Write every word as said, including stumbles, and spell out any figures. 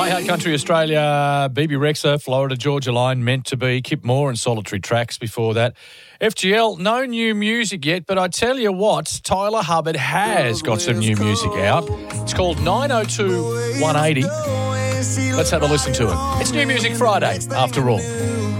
My Hard Country Australia, B B Rexa, Florida Georgia Line, Meant to Be, Kip Moore and Solitary Tracks before that. F G L, no new music yet, but I tell you what, Tyler Hubbard has got some new music out. It's called nine oh two one eighty. Let's have a listen to it. It's New Music Friday, after all.